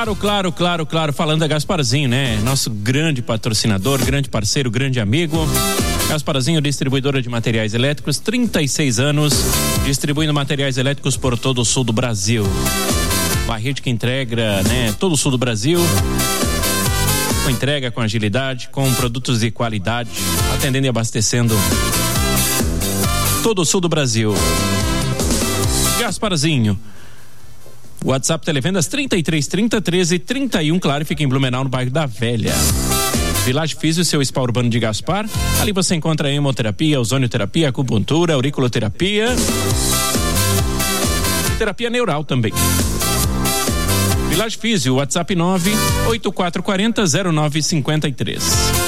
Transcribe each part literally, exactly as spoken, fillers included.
Claro, claro, claro, claro, falando da Gasparzinho, né? Nosso grande patrocinador, grande parceiro, grande amigo. Gasparzinho, distribuidora de materiais elétricos, trinta e seis anos, distribuindo materiais elétricos por todo o sul do Brasil. Uma rede que entrega, né, todo o sul do Brasil, com entrega, com agilidade, com produtos de qualidade, atendendo e abastecendo todo o sul do Brasil. Gasparzinho. WhatsApp Televendas trinta e três, trinta, treze, trinta e um, claro, fica em Blumenau, no bairro da Velha. Village Físio, seu spa urbano de Gaspar. Ali você encontra a hemoterapia, ozonioterapia, acupuntura, auriculoterapia e terapia neural também. Village Físio, WhatsApp nove oito quatro quatro zero zero nove cinco três.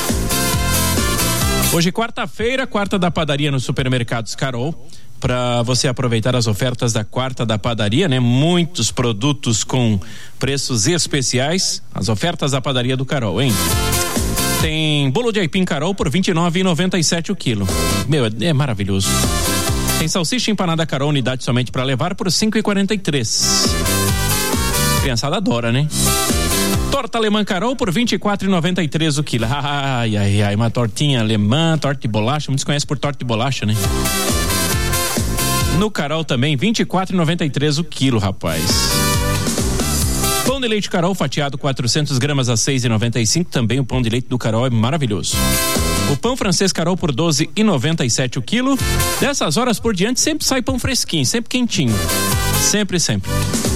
Hoje, quarta-feira, quarta da padaria no Supermercados Carol. Para você aproveitar as ofertas da quarta da padaria, né? Muitos produtos com preços especiais. As ofertas da padaria do Carol, hein? Tem bolo de aipim Carol por vinte e nove reais e noventa e sete o quilo. Meu, é, é maravilhoso. Tem salsicha empanada Carol, unidade somente para levar, por cinco reais e quarenta e três. Criançada adora, né? Torta alemã Carol por vinte e quatro reais e noventa e três o quilo. Ai, ai, ai, uma tortinha alemã, torta de bolacha. Muitos conhecem por torta de bolacha, né? No Carol também, vinte e quatro reais e noventa e três o quilo, rapaz. Pão de leite Carol fatiado quatrocentas gramas a seis reais e noventa e cinco. Também o pão de leite do Carol é maravilhoso. O pão francês Carol por doze reais e noventa e sete o quilo. Dessas horas por diante sempre sai pão fresquinho, sempre quentinho. Sempre, sempre.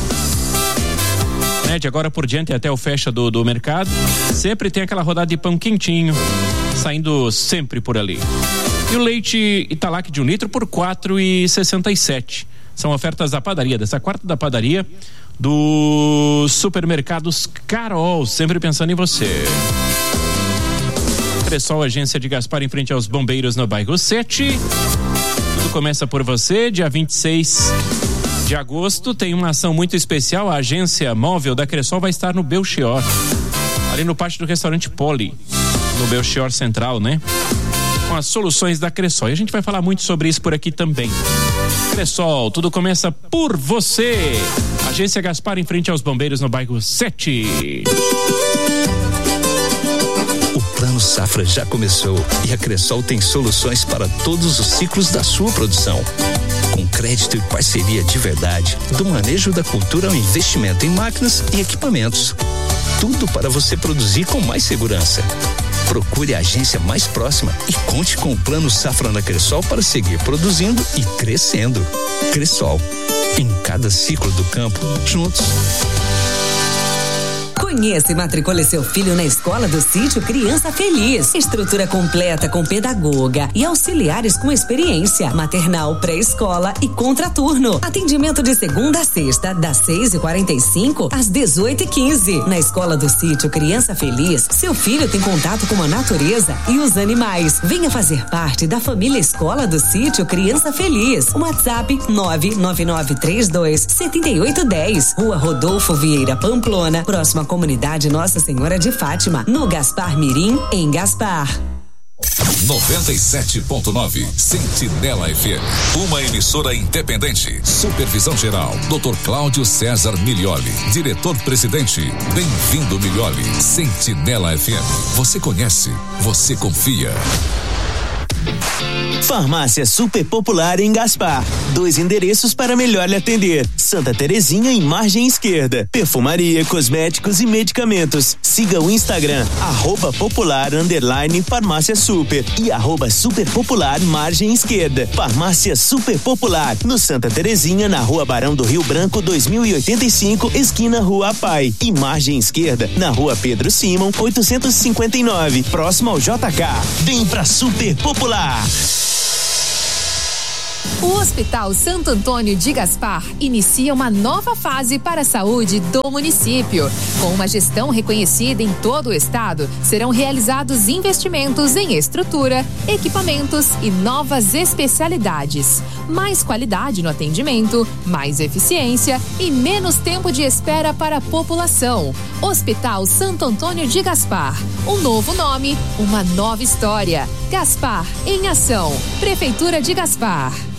Né, de agora por diante até o fecha do, do mercado, sempre tem aquela rodada de pão quentinho, saindo sempre por ali. E o leite Italac de um litro por quatro reais e sessenta e sete. São ofertas da padaria, dessa quarta da padaria dos Supermercados Carol, sempre pensando em você. Cressol, agência de Gaspar, em frente aos bombeiros no bairro sete. Tudo começa por você, dia vinte e seis de agosto tem uma ação muito especial. A agência móvel da Cressol vai estar no Belchior, ali no pátio do restaurante Poli, no Belchior Central, né? Com as soluções da Cressol. E a gente vai falar muito sobre isso por aqui também. Cressol, tudo começa por você. Agência Gaspar, em frente aos bombeiros no bairro sete. O Plano Safra já começou e a Cressol tem soluções para todos os ciclos da sua produção. Com crédito e parceria de verdade, do manejo da cultura ao investimento em máquinas e equipamentos. Tudo para você produzir com mais segurança. Procure a agência mais próxima e conte com o Plano Safra na Cressol para seguir produzindo e crescendo. Cressol, em cada ciclo do campo, juntos. Conheça e matricule seu filho na Escola do Sítio Criança Feliz. Estrutura completa com pedagoga e auxiliares com experiência. Maternal, pré-escola e contraturno. Atendimento de segunda a sexta, das seis e quarenta e cinco às dezoito e quinze. Na Escola do Sítio Criança Feliz, seu filho tem contato com a natureza e os animais. Venha fazer parte da família Escola do Sítio Criança Feliz. WhatsApp nove nove nove três dois sete oito um zero. Rua Rodolfo Vieira Pamplona, próxima a Comunidade Nossa Senhora de Fátima, no Gaspar Mirim, em Gaspar. noventa e sete ponto nove Sentinela F M, uma emissora independente. Supervisão geral, doutor Cláudio César Milioli, diretor-presidente. Bem-vindo, Milioli. Sentinela F M. Você conhece, você confia. Farmácia Super Popular em Gaspar. Dois endereços para melhor lhe atender. Santa Terezinha em margem esquerda. Perfumaria, cosméticos e medicamentos. Siga o Instagram, arroba popular underline farmácia super e arroba super popular margem esquerda. Farmácia Super Popular, no Santa Terezinha, na Rua Barão do Rio Branco, dois mil e oitenta e cinco, esquina Rua Pai. E margem esquerda, na Rua Pedro Simon, oitocentos e cinquenta e nove, próximo ao J K. Vem pra Super Popular. O Hospital Santo Antônio de Gaspar inicia uma nova fase para a saúde do município. Com uma gestão reconhecida em todo o estado, serão realizados investimentos em estrutura, equipamentos e novas especialidades. Mais qualidade no atendimento, mais eficiência e menos tempo de espera para a população. Hospital Santo Antônio de Gaspar. Um novo nome, uma nova história. Gaspar em ação. Prefeitura de Gaspar.